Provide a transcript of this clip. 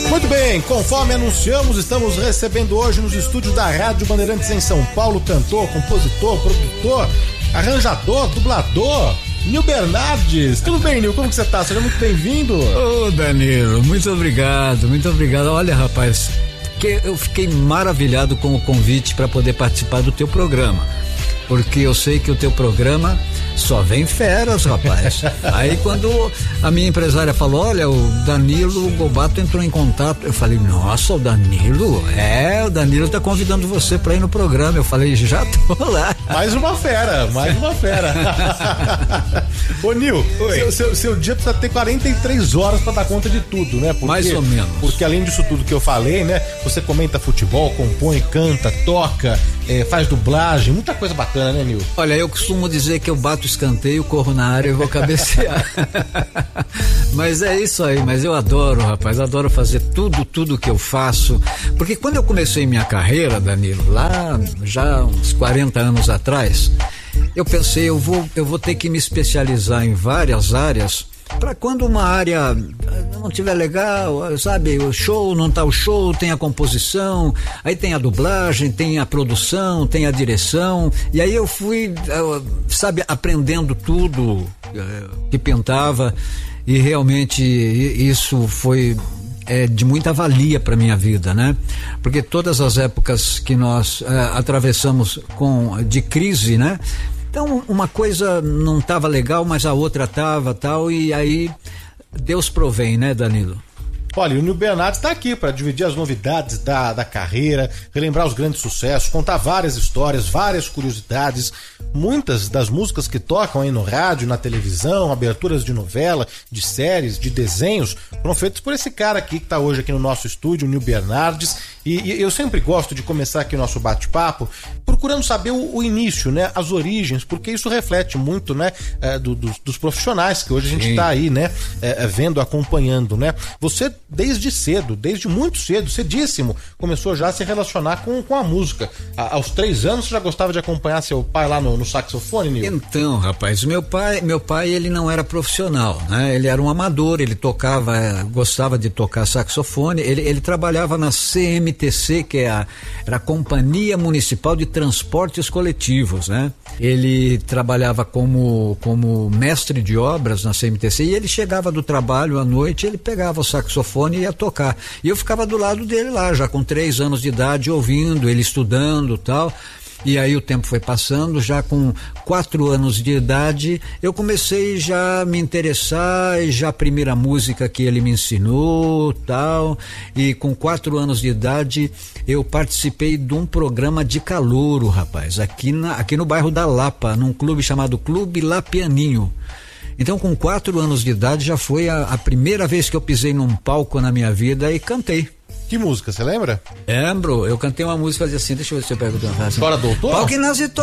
Muito bem, conforme anunciamos, estamos recebendo hoje nos estúdios da Rádio Bandeirantes em São Paulo, cantor, compositor, produtor, arranjador, dublador, Nil Bernardes. Tudo bem, Nil? Como que você tá? Seja muito bem-vindo. Ô, Danilo, muito obrigado. Olha, rapaz, eu fiquei maravilhado com o convite para poder participar do teu programa, porque eu sei que o teu programa só vem feras, rapaz. Aí quando a minha empresária falou, olha, o Danilo Gobato entrou em contato, eu falei, nossa, o Danilo tá convidando você pra ir no programa. Eu falei, já tô lá. Mais uma fera. Ô, Nil, seu dia precisa ter 43 horas pra dar conta de tudo, né? Mais ou menos. Porque além disso tudo que eu falei, né? Você comenta futebol, compõe, canta, toca, faz dublagem, muita coisa bacana, né, Nil? Olha, eu costumo dizer que eu bato escanteio, corro na área e vou cabecear. Mas é isso aí, mas eu adoro, rapaz, adoro fazer tudo que eu faço, porque quando eu comecei minha carreira, Danilo, lá já uns 40 anos atrás, eu pensei, eu vou ter que me especializar em várias áreas, para quando uma área não tiver legal, sabe, o show, não tá o show, tem a composição, aí tem a dublagem, tem a produção, tem a direção, e aí eu fui, sabe, aprendendo tudo que pintava, e realmente isso foi de muita valia para minha vida, né? Porque todas as épocas que nós atravessamos de crise, né? Então uma coisa não estava legal, mas a outra estava, tal, e aí Deus provém, né, Danilo? Olha, o Nil Bernardes está aqui para dividir as novidades da carreira, relembrar os grandes sucessos, contar várias histórias, várias curiosidades. Muitas das músicas que tocam aí no rádio, na televisão, aberturas de novela, de séries, de desenhos, foram feitas por esse cara aqui que está hoje aqui no nosso estúdio, o Nil Bernardes. E eu sempre gosto de começar aqui o nosso bate-papo procurando saber o início, né, as origens, porque isso reflete muito, né, dos profissionais que hoje a gente está aí, né, vendo, acompanhando, né. Você desde muito cedo, cedíssimo, começou já a se relacionar com a música. Aos 3 anos você já gostava de acompanhar seu pai lá no saxofone, Nil? Então, rapaz, meu pai ele não era profissional, né? Ele era um amador, ele gostava de tocar saxofone, ele trabalhava na CMTC, que era a Companhia Municipal de Transportes Coletivos, né? Ele trabalhava como mestre de obras na CMTC, e ele chegava do trabalho à noite, ele pegava o saxofone e ia tocar. E eu ficava do lado dele lá, já com 3 anos de idade, ouvindo, ele estudando e tal. E aí o tempo foi passando, já com 4 anos de idade, eu comecei já a me interessar, e já a primeira música que ele me ensinou, tal, e com 4 anos de idade eu participei de um programa de calouro, rapaz, aqui no bairro da Lapa, num clube chamado Clube La Pianinho. Então, com 4 anos de idade, já foi a primeira vez que eu pisei num palco na minha vida e cantei. Que música, você lembra? Lembro, eu cantei uma música, fazia assim, deixa eu ver se eu pego. Fora doutor? Pau que nasce